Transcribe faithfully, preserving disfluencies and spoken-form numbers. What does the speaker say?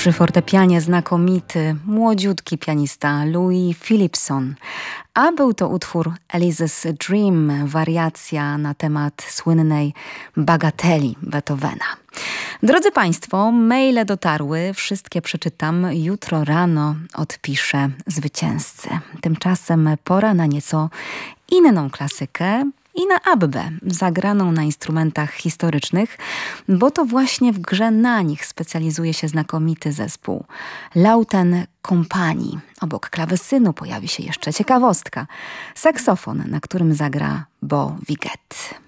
Przy fortepianie znakomity, młodziutki pianista Louis Philipson, a był to utwór Alice's Dream, wariacja na temat słynnej Bagateli Beethovena. Drodzy Państwo, maile dotarły, wszystkie przeczytam, jutro rano odpiszę zwycięzcy. Tymczasem pora na nieco inną klasykę i na Abbę, zagraną na instrumentach historycznych, bo to właśnie w grze na nich specjalizuje się znakomity zespół Lauten Companii. Obok klawesynu pojawi się jeszcze ciekawostka, saksofon, na którym zagra Bo Wiget.